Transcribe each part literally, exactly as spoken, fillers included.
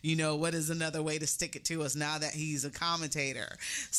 you know, what is another way to stick it to us now that he's a commentator?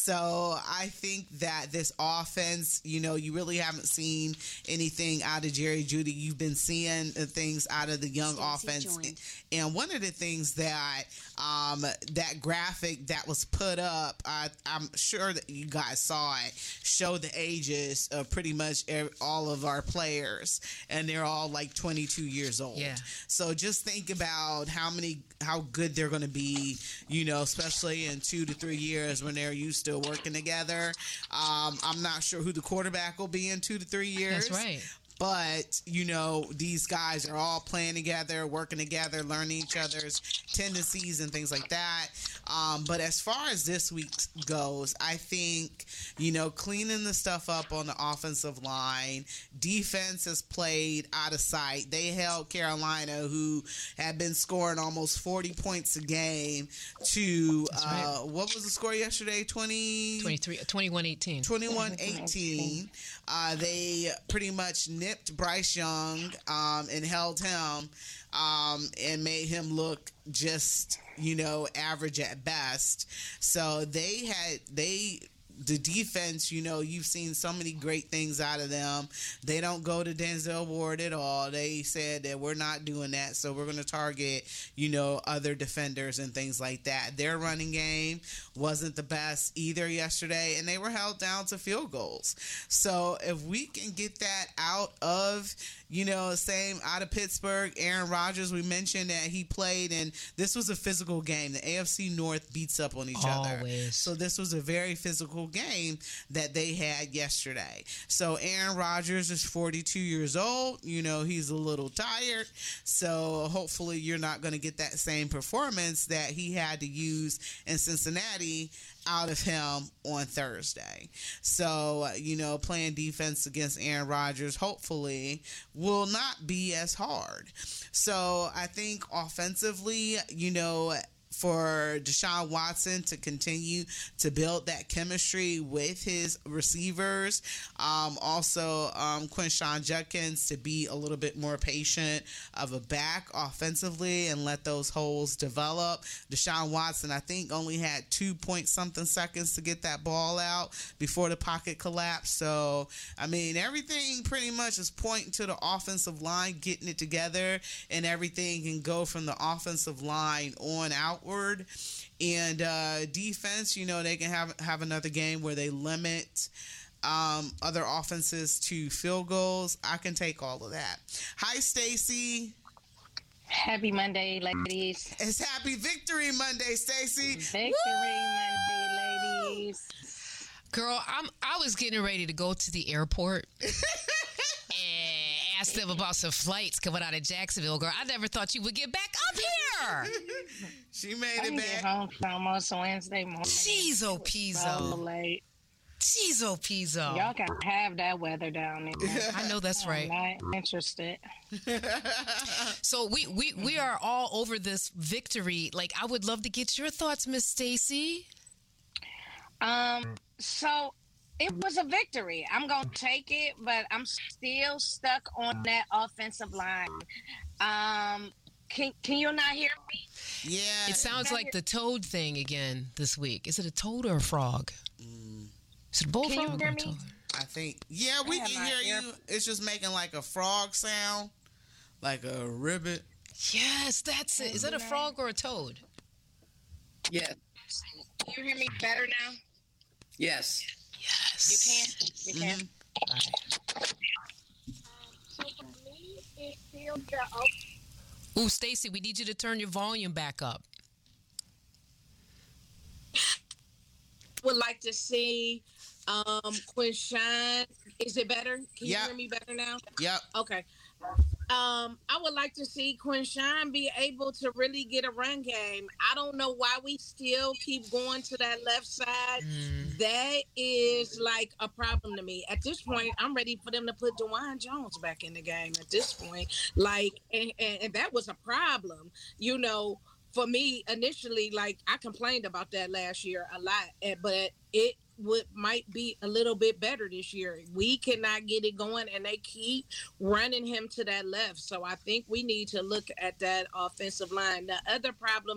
So I think that this offense, you know, you really haven't seen anything out of Jerry Jeudy. You've been seeing things out of the young Stacey offense. Joined. And one of the things that um, that graphic that was put up, I, I'm sure that you guys saw it, showed the ages of pretty much every, all of our players, and they're all like twenty-two years old. Yeah. So just think about how many, how good they're going to be, you know, especially in two to three years when they're used to working together. Um, I'm not sure who the quarterback will be in two to three years. That's right. But, you know, these guys are all playing together, working together, learning each other's tendencies and things like that. Um, but as far as this week goes, I think, you know, cleaning the stuff up on the offensive line, defense has played out of sight. They held Carolina, who had been scoring almost forty points a game, to, uh, right. what was the score yesterday? twenty twenty-three, twenty-one eighteen twenty-one eighteen Uh, they pretty much nipped Bryce Young um, and held him um, and made him look just, you know, average at best. So they had, they, the defense, you know, you've seen so many great things out of them. They don't go to Denzel Ward at all. They said that we're not doing that, so we're going to target, you know, other defenders and things like that. Their running game wasn't the best either yesterday, and they were held down to field goals. So if we can get that out of, you know, same out of Pittsburgh, Aaron Rodgers, we mentioned that he played, and this was a physical game. The A F C North beats up on each Always. other. So this was a very physical game that they had yesterday. So Aaron Rodgers is forty-two years old. You know, he's a little tired. So hopefully you're not going to get that same performance that he had to use in Cincinnati out of him on Thursday. So, you know, playing defense against Aaron Rodgers hopefully will not be as hard. So I think offensively, you know, for Deshaun Watson to continue to build that chemistry with his receivers. Um, also, um, Quinshon Judkins to be a little bit more patient of a back offensively and let those holes develop. Deshaun Watson, I think, only had two point something seconds to get that ball out before the pocket collapsed. So, I mean, everything pretty much is pointing to the offensive line getting it together, and everything can go from the offensive line on out. And uh, defense, you know, they can have have another game where they limit um, other offenses to field goals. I can take all of that. Hi, Stacey. Happy Monday, ladies. It's Happy Victory Monday, Stacey. Victory Monday, ladies. Girl, I'm. I was getting ready to go to the airport. Ask them about some flights coming out of Jacksonville. Girl, I never thought you would get back up here. She made I it back. Get home almost Wednesday morning. Jeez, oh, Pizzo. So late. Jeez, oh, Pizzo. Y'all can have that weather down there. I know that's right. I'm not interested. So we, we, we are all over this victory. Like, I would love to get your thoughts, Miss Stacey. Um, so it was a victory. I'm going to take it, but I'm still stuck on that offensive line. Um, can can you not hear me? Yeah. It sounds like the toad thing again this week. Is it a toad or a frog? Mm. Is it a bullfrog? Can you hear me? I think, yeah, we I can hear ear- you. It's just making like a frog sound, like a ribbit. Yes, that's it. Is that a frog or a toad? Yes. Can you hear me better now? Yes. Yes. You can? You can? Mm-hmm. So for me, it's still the Ooh, Stacey, we need you to turn your volume back up. Would like to see um Quinshon. Is it better? Can you Yep. hear me better now? Yep. Okay. Um, I would like to see Quinshon be able to really get a run game. I don't know why we still keep going to that left side. Mm. That is like a problem to me. At this point, I'm ready for them to put DeJuan Jones back in the game at this point. Like, and, and, and that was a problem, you know, for me initially. Like, I complained about that last year a lot, eh, but it would might be a little bit better this year. We cannot get it going, and they keep running him to that left. So I think we need to look at that offensive line. The other problem